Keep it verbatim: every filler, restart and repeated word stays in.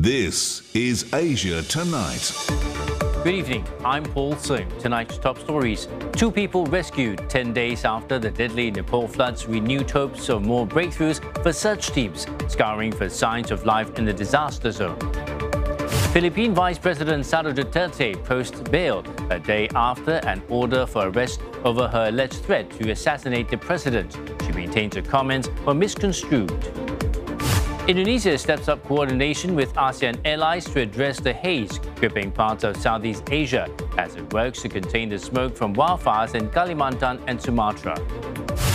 This is Asia Tonight. Good evening, I'm Paul Singh. Tonight's top stories. Two people rescued ten days after the deadly Nepal floods renewed hopes of more breakthroughs for search teams scouring for signs of life in the disaster zone. Philippine Vice President Sara Duterte posts bail a day after an order for arrest over her alleged threat to assassinate the president. She maintains her comments were misconstrued. Indonesia steps up coordination with ASEAN allies to address the haze gripping parts of Southeast Asia as it works to contain the smoke from wildfires in Kalimantan and Sumatra.